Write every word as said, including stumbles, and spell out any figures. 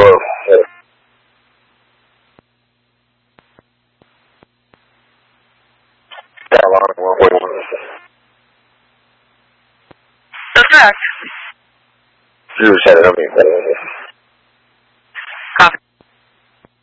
Hello. Carolina, one point one. That's correct. You said it, I mean.